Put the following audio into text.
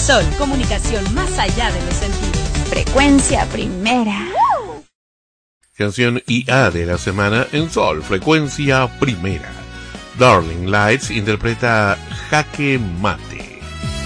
Sol, comunicación más allá de los sentidos. Frecuencia Primera. Canción IA de la semana en Sol, Frecuencia Primera. Darling Lights interpreta Jaque Mate.